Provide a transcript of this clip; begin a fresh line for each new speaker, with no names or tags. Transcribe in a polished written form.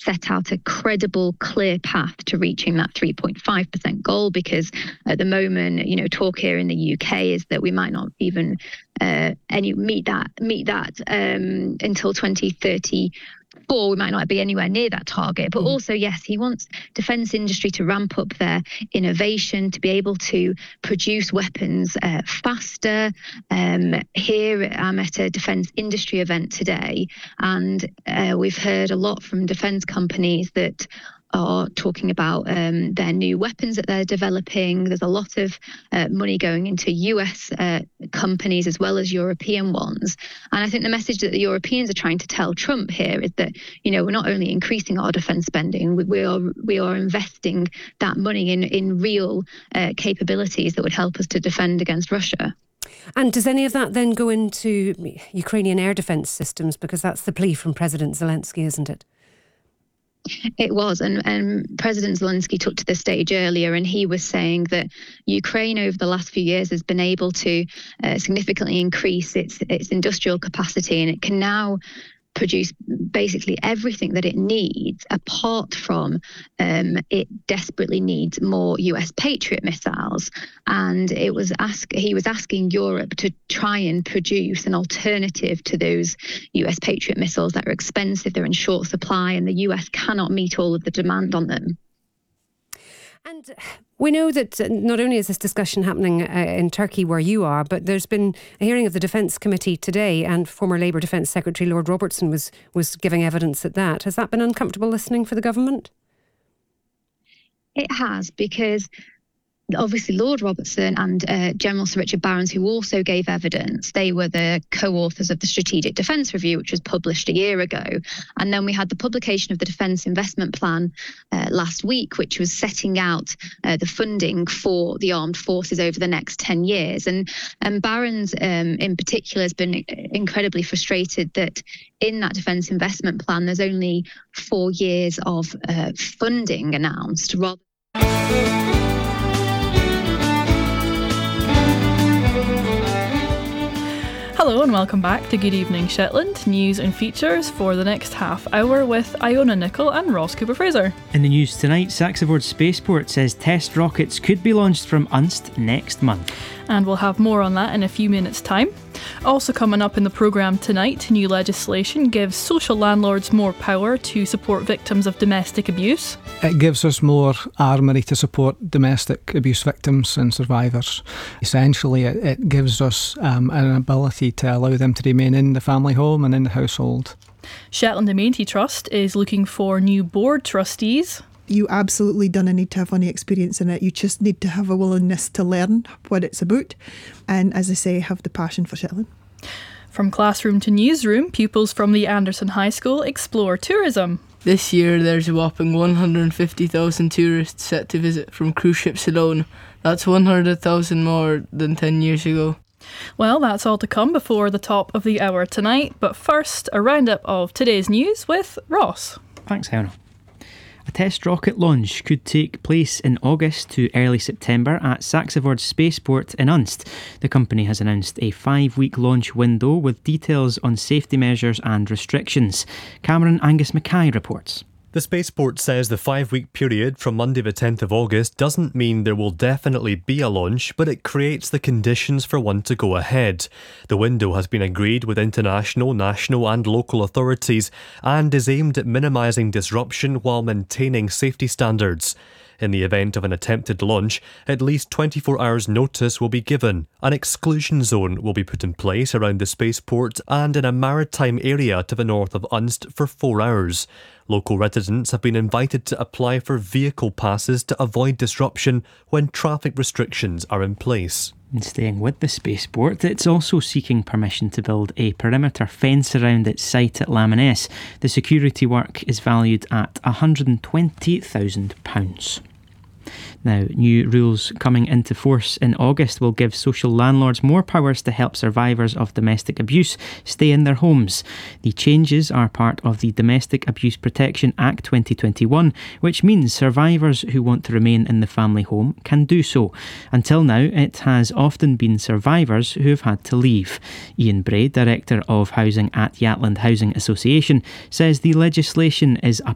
set out a credible, clear path to reaching that 3.5% goal, because at the moment, talk here in the UK is that we might not even meet that until 2030. We might not be anywhere near that target. But also, yes, he wants defence industry to ramp up their innovation, to be able to produce weapons faster. Here, I'm at a defence industry event today, and we've heard a lot from defence companies that are talking about their new weapons that they're developing. There's a lot of money going into US companies as well as European ones. And I think the message that the Europeans are trying to tell Trump here is that, we're not only increasing our defence spending, we are investing that money in real capabilities that would help us to defend against Russia.
And does any of that then go into Ukrainian air defence systems? Because that's the plea from President Zelensky, isn't it?
It was, and President Zelensky took to the stage earlier, and he was saying that Ukraine over the last few years has been able to significantly increase its industrial capacity, and it can now produce basically everything that it needs, apart from it desperately needs more US Patriot missiles. And he was asking Europe to try and produce an alternative to those US Patriot missiles that are expensive, they're in short supply, and the US cannot meet all of the demand on them.
And we know that not only is this discussion happening in Turkey where you are, but there's been a hearing of the Defence Committee today, and former Labour Defence Secretary Lord Robertson was giving evidence at that. Has that been uncomfortable listening for the government?
It has, because obviously Lord Robertson and General Sir Richard Barrons, who also gave evidence, they were the co-authors of the Strategic Defence Review, which was published a year ago. And then we had the publication of the Defence Investment Plan last week, which was setting out the funding for the armed forces over the next 10 years. And Barrons in particular has been incredibly frustrated that in that Defence Investment Plan, there's only 4 years of funding announced.
Hello and welcome back to Good Evening Shetland, news and features for the next half hour with Iona Nicol and Ross Cooper-Fraser.
In the news tonight, Saxavord Spaceport says test rockets could be launched from Unst next month.
And we'll have more on that in a few minutes' time. Also coming up in the programme tonight, new legislation gives social landlords more power to support victims of domestic abuse.
It gives us more armoury to support domestic abuse victims and survivors. Essentially, it gives us an ability to allow them to remain in the family home and in the household.
Shetland Amenity Trust is looking for new board trustees.
You absolutely don't need to have any experience in it. You just need to have a willingness to learn what it's about. And as I say, have the passion for Shetland.
From classroom to newsroom, pupils from the Anderson High School explore tourism.
This year there's a whopping 150,000 tourists set to visit from cruise ships alone. That's 100,000 more than 10 years ago.
Well, that's all to come before the top of the hour tonight. But first, a roundup of today's news with Ross.
Thanks, Hannah. A test rocket launch could take place in August to early September at Saxavord Spaceport in Unst. The company has announced a 5-week launch window with details on safety measures and restrictions. Cameron Angus Mackay reports.
The spaceport says the 5-week period from Monday the 10th of August doesn't mean there will definitely be a launch, but it creates the conditions for one to go ahead. The window has been agreed with international, national and local authorities and is aimed at minimising disruption while maintaining safety standards. In the event of an attempted launch, at least 24 hours notice will be given. An exclusion zone will be put in place around the spaceport and in a maritime area to the north of Unst for 4 hours. Local residents have been invited to apply for vehicle passes to avoid disruption when traffic restrictions are in place.
And staying with the spaceport, it's also seeking permission to build a perimeter fence around its site at Lamennais. The security work is valued at £120,000. Now, new rules coming into force in August will give social landlords more powers to help survivors of domestic abuse stay in their homes. The changes are part of the Domestic Abuse Protection Act 2021, which means survivors who want to remain in the family home can do so. Until now, it has often been survivors who have had to leave. Ian Bray, Director of Housing at Yatland Housing Association, says the legislation is a